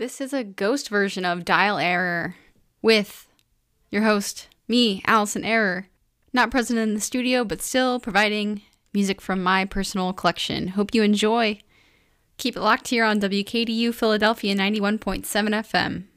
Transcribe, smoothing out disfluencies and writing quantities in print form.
This is a ghost version of Dial Error with your host, me, Allison Error. Not present in the studio, but still providing music from my personal collection. Hope you enjoy. Keep it locked here on WKDU Philadelphia 91.7 FM.